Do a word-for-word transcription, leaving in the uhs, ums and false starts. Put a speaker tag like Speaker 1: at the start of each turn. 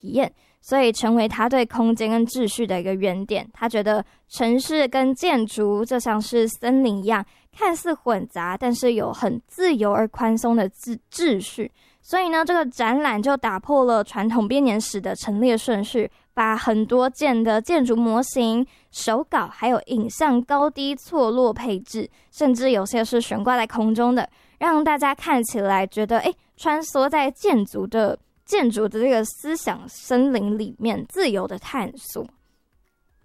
Speaker 1: 体验，所以成为他对空间跟秩序的一个原点。他觉得城市跟建筑就像是森林一样，看似混杂，但是有很自由而宽松的秩秩序。所以呢，这个展览就打破了传统编年史的陈列顺序，把很多件的建筑模型、手稿还有影像高低错落配置，甚至有些是悬挂在空中的，让大家看起来觉得诶穿梭在建筑的建筑的这个思想森林里面自由的探索。